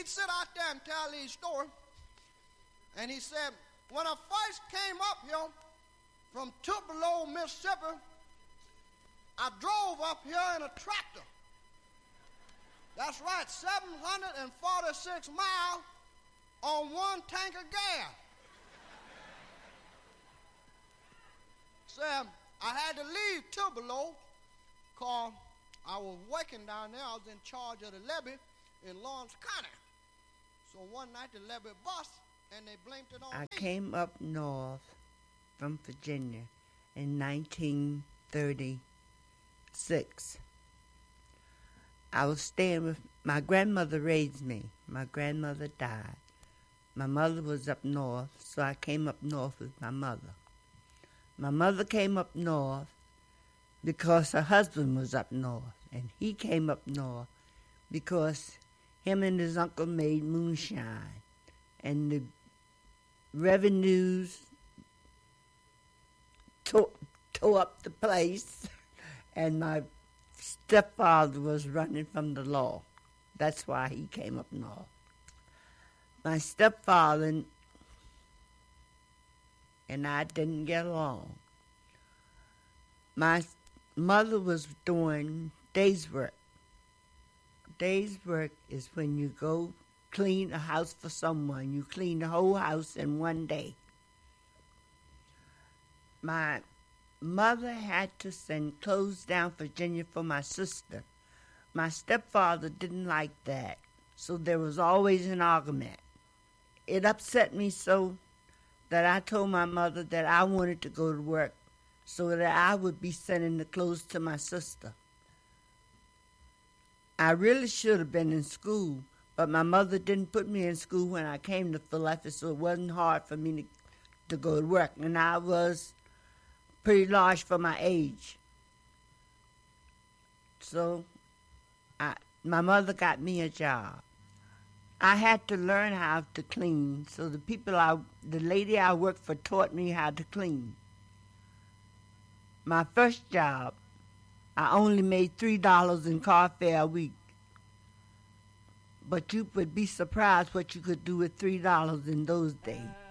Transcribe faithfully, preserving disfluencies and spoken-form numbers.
he'd sit out there and tell these stories. And he said, when I first came up here from Tupelo, Mississippi, I drove up here in a tractor. That's right, seven hundred forty-six miles on one tank of gas. Said, I had to leave Tupelo because I was working down there. I was in charge of the levee in Lawrence County. So one night the levee bust and they blamed it on I me. I came up north from Virginia in nineteen thirty-six. I was staying with, my grandmother raised me. My grandmother died. My mother was up north, so I came up north with my mother. My mother came up north because her husband was up north, and he came up north because him and his uncle made moonshine, and the revenues tore, tore up the place, and my stepfather was running from the law. That's why he came up north. My stepfather and I didn't get along. My mother was doing day's work. Day's work is when you go clean a house for someone. You clean the whole house in one day. My mother had to send clothes down Virginia for my sister. My stepfather didn't like that, so there was always an argument. It upset me so that I told my mother that I wanted to go to work so that I would be sending the clothes to my sister. I really should have been in school, but my mother didn't put me in school when I came to Philadelphia, so it wasn't hard for me to, to go to work, and I was pretty large for my age. So I, my mother got me a job. I had to learn how to clean, so the people I, the lady I worked for taught me how to clean. My first job, I only made three dollars in car fare a week. But you would be surprised what you could do with three dollars in those days.